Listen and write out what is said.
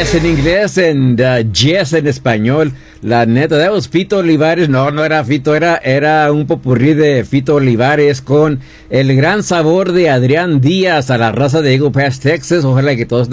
Yes en inglés, and yes en español. La neta, that was Fito Olivares. No, no era Fito, era un popurrí de Fito Olivares con el gran sabor de Adrián Díaz, a la raza de Eagle Pass, Texas. Ojalá que todos